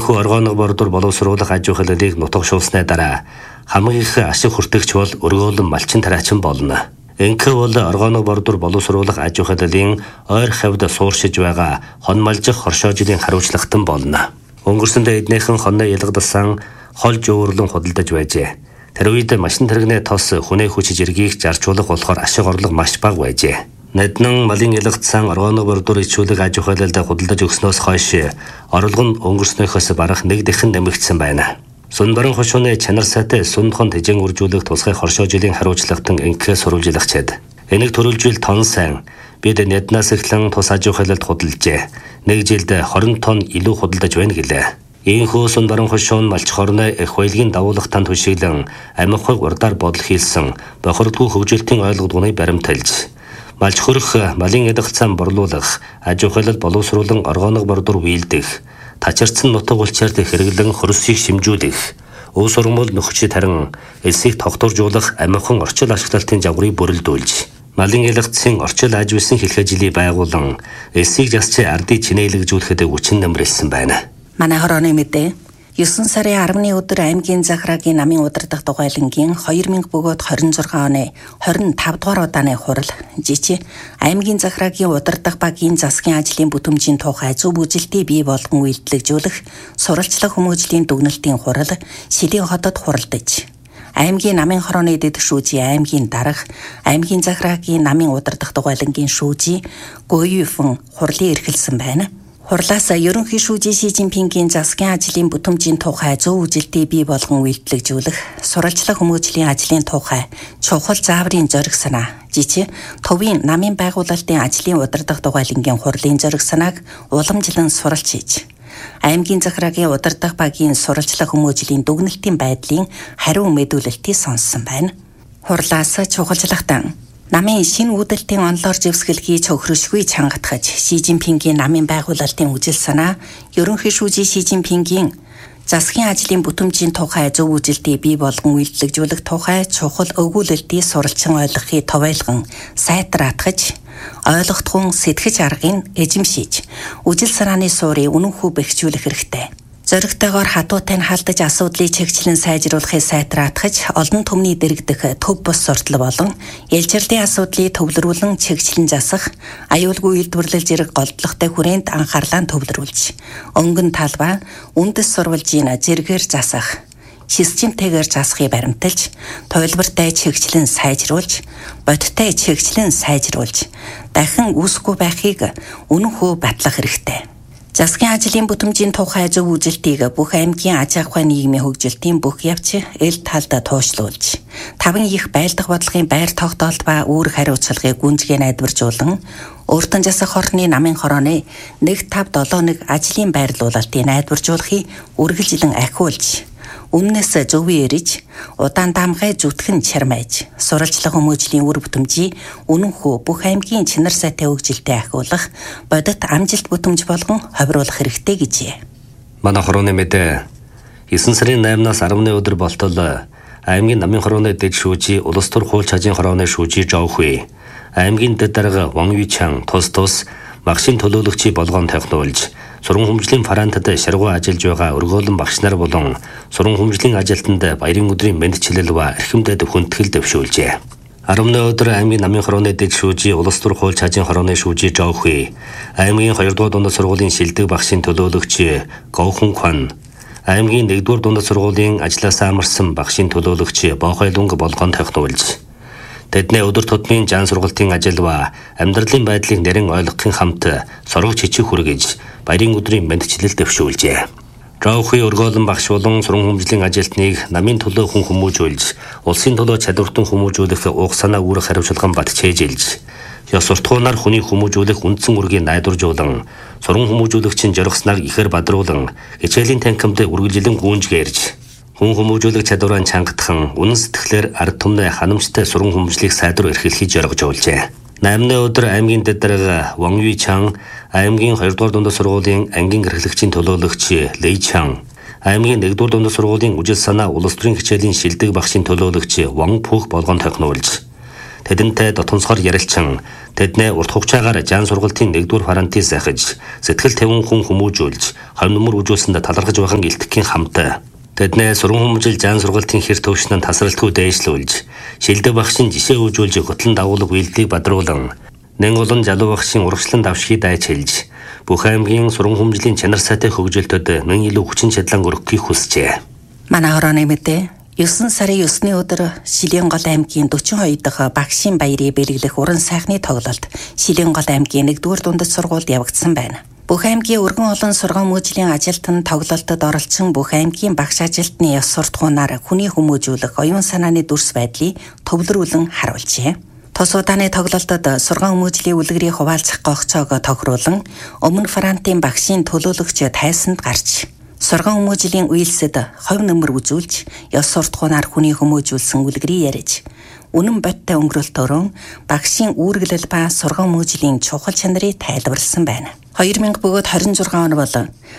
Энэхүү оргооны бордор боловсруулах аж ахуйлыг нутаг шуусны дараа хамгийн их ашиг хүртэгч бол өргөөлөн малчин тарайчин болно. Энэхүү бол оргооны бордор боловсруулах аж ахуйлын ойр хавьд сууршиж байгаа хон малжих хоршоожлын хариуцлагатан болно. Өнгөрсөндөө эднийхэн хоноо ялгадсан хол жуурлан худалдаж байжээ. Тэр үед машин тэрэгний тос хүнээ хүчиж эргийг зарчуулах болохоор ашиг орлого маш бага байжээ. Наднан малын ялгдсан оргооны бордор ичүүлэг аж ахуйлалд худалдаж өгснөөс хойш орлого нь өнгөрснөөс барах нэг дахин нэмэгдсэн байна. Сүн баран хошууны чанар сайтай сүнхон тэжэн үржүүлэх тусгай хоршоожилын хариуцлагатан инхээ сурвалжлагчаад. Энийг төрүүлжүүл тон сайн бид наднаас эхлэн тус аж ахуйлалд худалжээ. Нэг жилд 20 тонн илүү худалдаж байна гэлээ. Ийхүү сүн баран хошуун малч хорны их хуйлгийн давуулгатан түшиглэн амихыг урдаар бодол хийлсэн бохирдгүй хөгжилтийн ойлгодгоны баримталж. Малч хөрөх малын эдгцэн борлуулах аж ахуйлал боловсруулан оргооны бордор үйлдэх тачирцсан нутаг улчаард хэрэглэн хөрсийг шимжүүлэх ус урмал нөхчид харин элсийг тогтворжуулах амихан орчил ашиглалтын жаврыг бүрэлдүүлж малын ялгцсан орчил аж үйлсэн хэлхээжлийг байгуулан элсийг засч ардыг чинээлэгжүүлэхэд хүчин нэмрэлсэн байна. Манай хорооны мэдээ 9 сарын 10-ны өдөр аймгийн захираагийн намын удирдах дугуйлангийн 2000 бөгөөд 26 оны 25 дугаар удааны хурал жичи аймгийн захираагийн удирдах багийн засгийн ажлын бүтэмжийн тухай зөв үжилтийг бий болгон үйлдэлжүүлэх сурвалжлах хүмүүжлийн дүгнэлтийн хурал Шилийн хотод хуралдаж аймгийн намын хорооны дэд шүүжийн аймгийн дарга аймгийн захираагийн намын удирдах дугуйлангийн шүүжий Гоюфэн хурлын эрхэлсэн байна. Хурлаас ерөнхий шүүжий Ши Жинпингийн засгийн ажлын бүтэмжийн тухай зөв үжилтийг бий болгон үйлдэлжүүлэх сурвалжлах хүмүүжлийн ажлын тухай чухал зааврын зориг санаа жичи төвийн намын байгуулалтын ажлын удирдах дугуйлангийн хурлын зориг санааг уламжлан суралж хийж аймгийн захираагийн удирдах багийн сурвалжлах хүмүүжлийн дүгнэлтийн байдлын хариу мэдүүлэлтийг сонссон байна. Хурлаас чухалжлагтан намын шинэ үүдэлтийн онлоор живсгэл хийж хөрөшгүй чангатгаж Ши Жинпингийн намын байгуулалтын үжил санаа ерөнхий шүүжий Ши Жинпингийн засгийн ажлын бүтэмжийн тухай зөв үжилтийг бий болгон үйлдэлжүүлэх тухай чухал өгүүлэлтийг суралцсан ойлгохыг товойлгон сайтар атгаж ойлгохдгон сэтгэж аргыг эзэмшиж үжил санааны суурийг үнэнхүү бэхжүүлэх хэрэгтэй. Зоригтойгоор хатуутай нь халдаж асуудлыг чигчлэн сайжруулахыг сайтар атгаж олон түмний дэрэгдэх төв бус суртал болон ялжирлын асуудлыг төвлөрүүлэн чигчлэн засах аюулгүй үйлдвэрлэл зэрэг голдлоготой хүрээнд анхаарлаа төвлөрүүлж өнгөн талбай үндэс сурвалжийн зэргээр засах системтэйгээр засахыг баримталж туйлбартай чигчлэн сайжруулж бодиттой чигчлэн сайжруулж дахин үүсэхгүй байхыг үнэнхүү батлах хэрэгтэй. Засгийн ажлын бүтэмжийн тухай зөв үжилтийг бүх аймгийн аж ахуй нийгмийн хөгжилтийн бүх явц эл талд туушлуулж, таван их байлдах бодлогын байр тогтоолт ба үүрэг хариуцлагыг гүнзгий найдваржуулан, өөртөө засах хорны намын хорооны 1571 ажлын байрлуулалтыг найдваржуулахыг үргэлжлэн ахиулж, үннээс зөвөө эрж, удаан дамгай зүтгэн чармайж, сурвалжлах хүмүүжлийн үр бүтэмжийг үнэнхүү бүх аймгийн чинар сайтай хөгжилтэд ахиулах, бодит амжилт бүтэмж болгон ховируулах хэрэгтэй гэжээ. Манай хорооны мэдээ 9 сарын 8-наас 10-ны өдөр болтол аймгийн намын хорооны дэд шүүжий улс төр хууль чажийн хорооны шүүжий Жовхүй, аймгийн дэд дарга Ван Юйчан тус багшийн төлөөлөгчийг болгон технуулж суран хүмжлийн фарантад шаргуу ажиллаж байгаа өргөөлөн багш нар болон суран хүмжлийн ажилтнанд баярын өдрийн мэндчилэл ба эрхэмдэд хүндэтгэл дэвшүүлжээ. 10-ны өдөр аймгийн намын хорооны дэд шүүжий улс төр хууль чажийн хорооны шүүжий Жовхүй, аймгийн 2-р дунд сургуулийн шилдэг багшийн төлөөлөгч Гоухун Кван, аймгийн 1-р дунд сургуулийн ажлаас амарсан багшийн төлөөлөгч Боохайлунг болгон технуулж тэдний өдөр тутмын жан сургалтын ажил ба амьдралын байдлыг нэрэн ойлгохын хамт сорог чичиг хүргэж баярын өдрийн мэндчилэл дэвшүүлжээ. Жовхүй өргөөлөн багш болон суран хүмжлийн ажилтныг намын төлөө хүн хүмүүжүүлж, улсын төлөө чадвартан хүмүүжүүлэх уг санаа үүрэг хариуцлаган бат чэйжилж, ёс суртахуунаар хүний хүмүүжүүлэх үндсэн үргийг найдваржуулан, суран хүмүүжүүлэгчийн жоргосныг ихээр бадруулан, хичээлийн танхимд үргэлжлэн гүнжгээрж хүн хүмүүжүүлэх чадвараа чангатхан үнэн сэтгэлээр ард түмний ханамжтай суран хүмүүжлийг сайдвар эрхлэхийг зоргожуулжээ. 8-ны өдөр аймгийн дэд дарга Ван Юйчан, аймгийн 2-р дунд сургуулийн ангийн эрхлэгчийн төлөөлөгч Лэй Чан, аймгийн 1-р дунд сургуулийн үжил санаа улс төрийн хичээлийн шилдэг багшийн төлөөлөгч Ван Пүх болгон технуулж тэдэнтэй дотомсгоор ярилцсан тэднээ урт хугацаагаар жан сургалтын 1-р фарантыг захиж сэтгэл тавин хүн хүмүүжүүлж хонь нөмөр үжүүлсэнд талархаж байхын илтгэхийн хамт тэднээ сургууль хүмүүжил жан сургалтын хэр төвшнөн тасралтгүй дээшлүүлж шилдэг багшийн жишээ үзүүлж хөтлөн дагуулга үйлдэлийг бадруулан нэн олон залуу багшийн урагшлан давшгийг дайчилж бүх аймгийн сургууль хүмүүжлийн чанар сайтай хөгжүүлэлтөд мөн илүү хүчин чадлан өргөхийг хүсжээ. Манай хорооны мэдээ 9 сарын 9-ний өдөр Шилэнгол аймгийн 42 дахь багшийн баярыг бэлгэлэх уран сайхны тоглолт Шилэнгол аймгийн 1-р дундад сургуульд явагдсан байна. Бүх аймгийн өргөн олон сургууль мужлийн ажилтан тоглолтод оролцсон бүх аймгийн багш ажилтны ёс суртахуунаар хүний хүмүүжүүлэх оюун санааны дүрс байдлыг төвлөрүүлэн харуулжээ. Тус удааны тоглолтод сургууль мужлийн үлгэрийг хуваалцах гогцоог тохируулан өмнө Франтын багшийн төлөөлөгч тайсанд гарч сургууль хүмүүжлийн үйлсэд ховь нөмөр үзүүлж ёс суртахуунаар хүний хүмүүжүүлсэн үлгэрийг ярьж үнэн бодтой өнгөрөлтөөрөө багшийн үүргэлэл ба сургууль хүмүүжлийн чухал чанарыг тайлбарласан байна. 2000 бөгөөд 26 он бол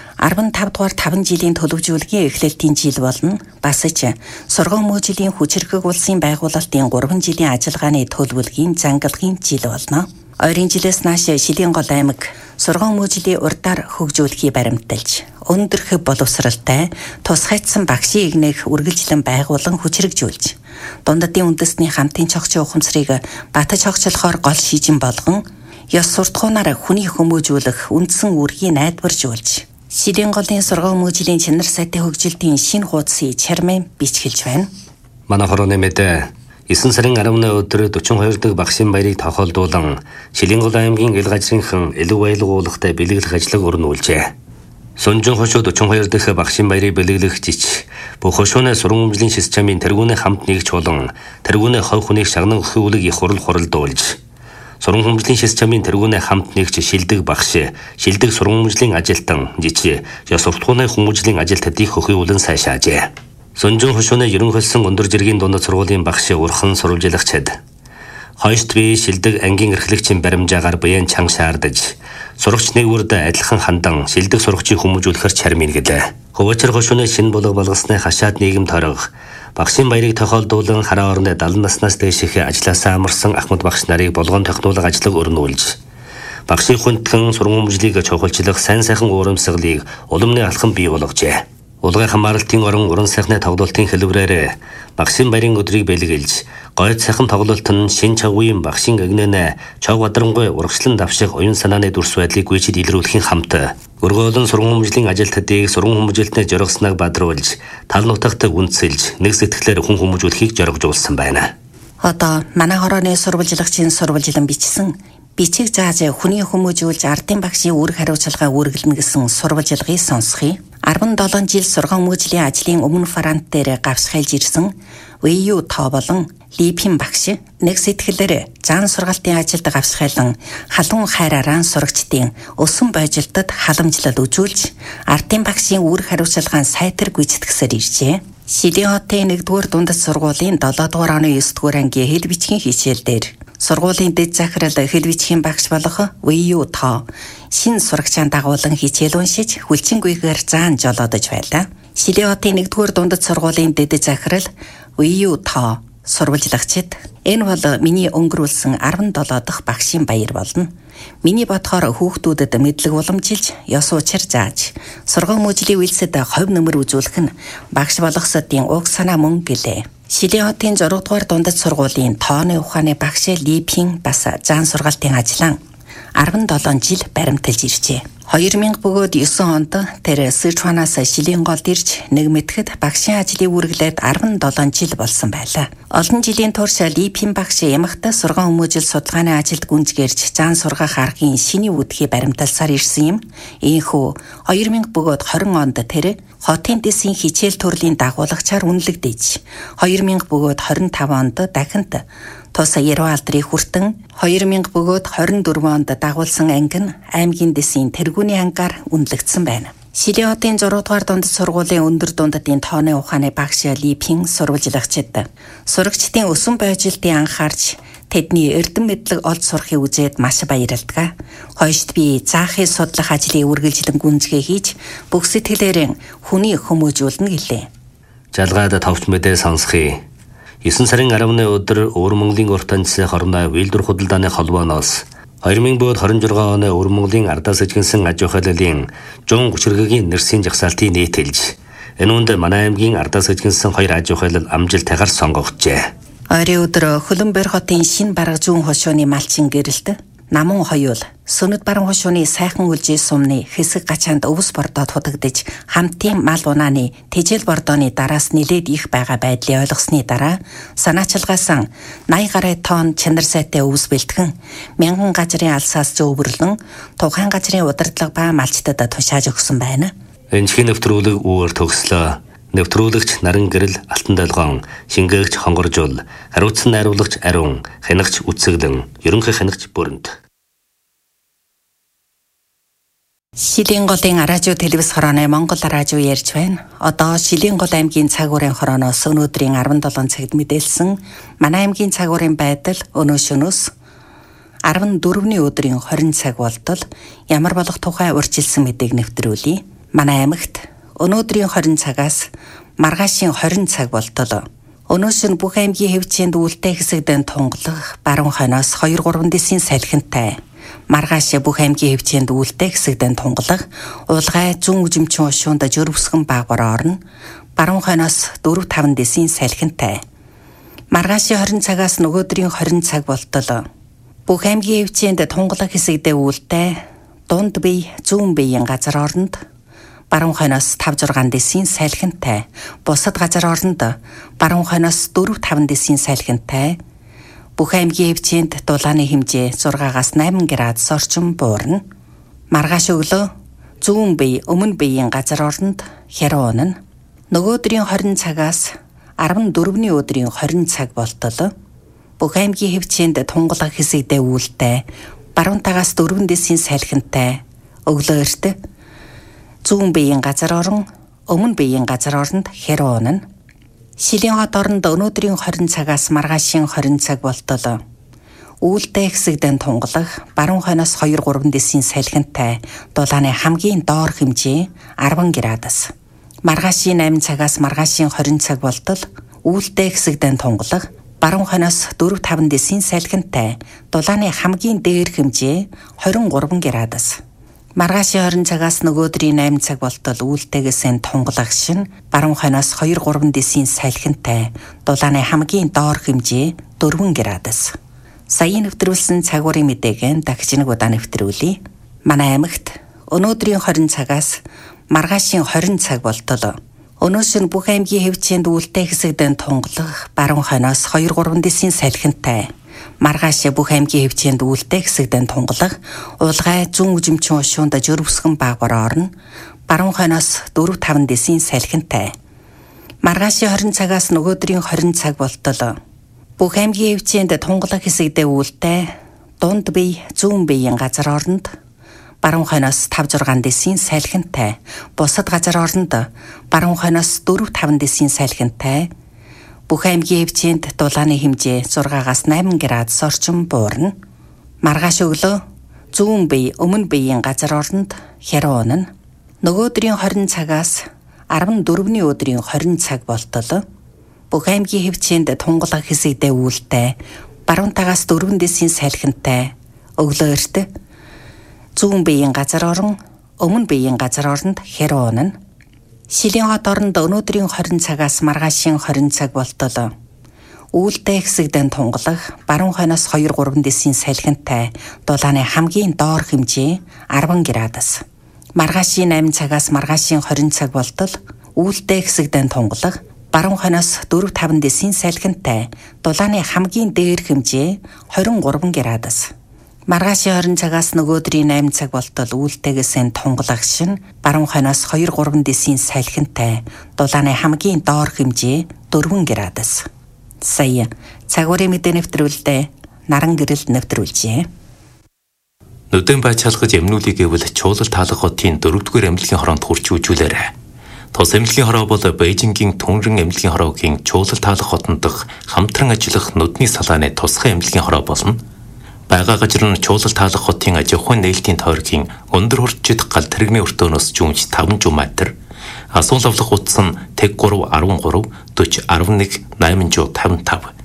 15 дугаар 5 жилийн төлөвжүүлгийн эхлэлтийн жил болно. Бас ч сургууль мужлийн хүчирхэг улсын байгуулалтын 3 жилийн ажиллагааны төлөвлөгийн зангалгын жил болно. Ойрын жилээс нааш Шилэнгол аймаг сургууль мужлийн урдаар хөгжүүлэхийг баримталж, өндөр хөв боловсралтай тусгайцсан багшийн игнэх үргэлжлэн байгуулан хүчирхжүүлж, дундадын үндэсний хамтын цогцын ухамсарыг батж хогчлохоор гол шижин болгон ёс суртахуунаар хүний хүмүүжүүлэх үндсэн үүргийг найдваржуулж, Шилэнголын сургууль мужлийн чанар сайтай хөгжилтийн шинэ хуудсыг чармын бичгэлж байна. Манай хорооны мэдээ 9 сарын 10-ны өдөр 42 дахь багшийн баярыг тохиолдуулан Шилэнгол аймгийн ил газрынхан илүү баялгуулахтай бэлэглэх ажлыг өрнүүлжээ. Сунжин хошуу 42 дахь багшийн баярыг бэлэглэх жич бүх хошууны сургууль мужлийн системийн тэргүүний хамт нэгж болон тэргүүний хов хүнийг шагнан өгөх үлэг их хуралдуулж сургууль хүмүүжлийн системийн тэргүүний хамт нэгж шилдэг багш, шилдэг сургууль хүмүүжлийн ажилтан, жич, ёс суртахууны хүмүүжлийн ажилтнуудыг хөхиүүлэн сайшаажээ. Сунжин хошууны ерөн хөлсөн өндөр жиргийн дундад сургуулийн багш урхан сурвалжилагчид хойшд бие шилдэг ангийн эрхлэгчийн баримжаагаар буян чанга шаардаж сурагч нэг үрд адилхан хандан шилдэг сурагчийг хүмүүжүүлэхээр чармын гэлээ. Хөвөчр хошууны шинэ булга болгосны хашаад нийгэм торог багшийн баярыг тохиолдуулан хараа орны 70 наснаас дээш их ажилласаа амарсан ахмад багш нарыг болгоон технологи ажлыг өрнүүлж багшийн хүндхэн сургууль мужлыг чухалчлах сайн сайхан урамсгалыг улмны алхам бий болгожээ. Улгай хамаарлтын орон уран сайхны тоглолтын хэлбэрээр багшийн баярын өдрийг бэлгэлж гойд сайхан тоглолт нь шин чавгүйн багшийн агнэнэ чав бадрангуй урагшлан давших оюун санааны дүрс байдлыг гүйцэд илрүүлэхийн хамт өргөөлөн сургууль мужлийн ажилтнуудыг сургууль хүмүүжүүлэлтний жоргосныг бадруулж тал нутагт үнцэлж нэг сэтгэлээр хүн хүмүүжүүлэхийг жоргожуулсан байна. Одоо манай хорооны сурвалжлагчийн сурвалжлан бичсэн бичиг зааж хүний хүмүүжүүлж ардын багшийн үүрэг хариуцлагаа үүргэлнэ гэсэн сурвалжлагыг сонсхий. 17 жил сургууль мужлийн ажлын өмнө Франт дээр гавсхайлж ирсэн Вэйю Тоо болон Липин багш нэг сэтгэлээр зан сургалтын ажилд гавсхайлан халуун хайраараа сурагчдын өсөн бойжилтод халамжлал үзүүлж ардын багшийн үүрэг хариуцлагаа сайтар гүйцэтгэсээр иржээ. Шилэнготын 1-р дундад сургуулийн 7-р оны 9-р ангийн хэл бичгийн хичээл дээр сургуулийн дэд захирал хэл бичгийн багш болох Вэйю Тоо шинэ сурагчаан дагуулan хичээл уншиж хүлчингүйгээр заан жолоодож байлаа. Шилэнготын 1-р дундад сургуулийн дэд захирал Вэйю Тоо сурвалжлагчид энэ бол миний өнгөрүүлсэн 17 дахь багшийн баяр болно. Миний бодохоор хүүхдүүдэд мэдлэг уламжилж, ёс учир зааж, сургууль мужлийн үйлсэд ховь нөмөр үзүүлэх нь багш болгосодын уг санаа мөн гэлээ. Шилэнготын 6 дугаар дундад сургуулийн тооны ухааны багш Липин бас зан сургалтын ажиллаан 17 жил баримталж иржээ. 2000 бөгөөд 9 онд тэр Сычуанаас Шилэнголд ирж нэг мэтгэд багшийн ажлыг үргэлээд 17 жил болсон байлаа. Олон жилийн турш Липин багш ямагта сургууль хүмүүжил судалгааны ажилд гүнзгээрч зан сургах аргын шиний үүдхийг баримталсаар ирсэн юм. Ийхүү 2000 бөгөөд 20 онд тэр хотын дэсийн хичээл төрлийн дагуулагчаар үнэлэгдэж 2000 бөгөөд 25 онд дахинт тус Ерөө алдрыг хүртэн 2000 бөгөөд 24 онд дагуулсан анги нь аймгийн дэсийн тэргүүний ангаар үнэлэгдсэн байна. Шилэнготын 6 дугаар дундад сургуулийн өндөр дундадын тооны ухааны багш Липин сурвалжлагчид сурагчдын өсөн бойжилтыг анхаарч тэдний эрдэм мэдлэг олж сурахыг үзээд маш баярлдаг. Хойшд би заахыг судлах ажлыг үргэлжлэн гүнзгий хийж бүх сэтгэлээрээ хүний хүмүүжүүлнэ гэлээ. Жалгаад товч мэдээ сонсхий. 9 сарын 10-ны өдөр Өвөр Монголын урт танцсан хорной үйлдвэр худалдааны холбооноос 2026 оны Өвөр Монголын ардаас эжгэнсэн аж ахуйлын жон хүчирхгийн нэрсийн жагсаалтын нийтэлж энэ үнд манай аймгийн ардаас эжгэнсэн 2 аж ахуйлал амжилттайгаар сонгогджээ. Ойрын өдөр Хөлбөмбөр хотын шинэ бараг зүүн хошууны малчин гэрэлд намун хоёул Сүнэт баруун хошууны сайхан үлжээ сумны хэсэг гачаанд өвс бордоод худагдж хамтын мал унааны тэжээл бордооны дараас нилээд их байгаа байдлыг ойлгосны дараа санаачилгаасан 80 гаруй тонн чанар сайтай өвс бэлтгэн мянган газрын алсаас зөөвөрлөн тухайн газрын удирдлага ба малчтад тушааж өгсөн байна. Энэхийн нэвтрүүлэг үүгээр төгслөө. Нэвтрүүлэгч Наран Гэрэл Алтан Долгоон, шингээгч Хонгоржул, хариуцсан найруулагч Ариун, хянагч Үцэглэн, ерөнхий хянагч Бүрэнт. Шилийн голын радио телевиз хорооны Монгол радио ярьж байна. Одоо Шилийн гол аймгийн цаг уурын хорооноос өнөөдрийн 17 цагт мэдээлсэн манай аймгийн цаг уурын байдал өнөө шөнөөс 14-ний өдрийн 20 цаг болтол ямар болох тухай урьдчилсан мэдээг нэвтрүүлье. Манай аймагт өнөөдрийн 20 цагаас маргаашийн 20 цаг болтол өнөөс нь бүх аймгийн хэвчээнд үлдээ хэсэгдэн тунгалах баруун хойноос 2-3 дэсийн салхинтай маргааш бүх аймгийн хэвчээнд үлдээ хэсэгдэн тунгалах уулгай зүүн үжимчин ушуунд жөрөвсгөн багвар орно баруун хойноос 4-5 дэсийн салхинтай маргаашийн 20 цагаас нөгөөдрийн 20 цаг болтол бүх аймгийн хэвчээнд тунгалах хэсэгдээ үлдээ дунд бие зүүн биеийн газар оронд баруун хойноос 5-6 дэсийн салхинтай бусад газар оронд баруун хойноос 4-5 дэсийн салхинтай бүх аймгийн хэвчээнд дулааны хэмжээ 6-аас 8 градус орчим буурна. Маргааш өглөө зүүн бие өмнө биеийн газар оронд хяруу унана. Нөгөөдрийн 20 цагаас 14-ний өдрийн 20 цаг болтол бүх аймгийн хэвчээнд тунгалах хэсэгдээ үүлтэй баруун тагаас 4 дэсийн салхинтай өглөө эрт зүүн биеийн газар орон өмнө биеийн газар оронд хяруу унана. Шилийн хот оронд өнөөдрийн 20 цагаас маргаашийн 20 цаг болтол үүлдээ хэсэгдэн тунгалах баруун хойноос 2-3 дэсийн салхинтай дулааны хамгийн доор хэмжээ 10 градус. Маргаашийн 8 цагаас маргаашийн 20 цаг болтол үүлдээ хэсэгдэн тунгалах баруун хойноос 4-5 дэсийн салхинтай дулааны хамгийн дээр хэмжээ 23 градус. Маргаашийн 20 цагаас нөгөөдрийн 8 цаг болтол үүлтэйгээс тунгалах шин баруун хойноос 2-3 дэсийн салхинтай дулааны хамгийн доор хэмжээ 4 градус. Саяын нэвтрүүлсэн цагуурын мэдээг дахиж нэг удаа нэвтрүүлье. Манай аймагт өнөөдрийн 20 цагаас маргаашийн 20 цаг болтол өнөөс нь бүх аймгийн хэвчээнд үүлтэй хэсэгдэн тунгалах баруун хойноос 2-3 дэсийн салхинтай маргааш бүх аймгийн хэвчээнд үүлтэй хэсэгдэн тунгалах уулгай зүүн үжимчин ушуунд жөрөвсгөн багвар орно баруун хойноос 4-5 дэсийн салхинтай маргаашийн 20 цагаас нөгөөдрийн 20 цаг болтол бүх аймгийн хэвчээнд тунгалах хэсэгдээ үүлтэй дунд бие зүүн биеийн газар оронд баруун хойноос 5-6 дэсийн салхинтай бусад газар оронд баруун хойноос 4-5 дэсийн салхинтай бүх аймгийн хэвчээнд дулааны хэмжээ 6-аас 8 градус орчим буурна. Маргааш өглөө зүүн бие өмнө биеийн газар оронд хяруу унана. Нөгөөдрийн 20 цагаас 14-ний өдрийн 20 цаг болтол бүх аймгийн хэвчээнд тунгалах хэсэгдээ үүлтэй баруун тагаас 4 дэсийн салхинтай өглөө эрт зүүн биеийн газар орон өмнө биеийн газар оронд хяруу унана. Шилийн хот оронд өнөөдрийн 20 цагаас маргаашийн 20 цаг болтол үүлдээ хэсэгдэн тунгалах баруун хойноос 2-3 дэсийн салхинтай дулааны хамгийн доор хэмжээ 10 градус. Маргаашийн 8 цагаас маргаашийн 20 цаг болтол үүлдээ хэсэгдэн тунгалах баруун хойноос 4-5 дэсийн салхинтай дулааны хамгийн дээр хэмжээ 23 градус. Маргаашийн 20 цагаас нөгөөдрийн 8 цаг болтол үүлтэйгээс тунгалах шин баруун хойноос 2-3 дэсийн салхинтай дулааны хамгийн доор хэмжээ 4 градус. Сая цагуурын мэдээ нэвтрүүлэлдээ Наран Гэрэл нэвтрүүлжээ. Нүдэн байцаалгаж эмнүүлийг гэвэл чуулал таалах хотын 4-р эмнэлгийн хороонд хурж үжүүлээрэ. Тус эмнэлгийн хороо бол Бээжингийн Түнрэн эмнэлгийн хороогийн чуулал таалах хотод хамтран ажиллах нүдний салааны тусгай эмнэлгийн хороо болно. Бага газар нь чуулал таалах хотын аж ахуйн нээлтийн тойргийн өндөр хурцчид гал тэрэгний өртөөнөөс жүүмж 5 км, Асуул авлах утас нь тэг 3 13 40 11 855.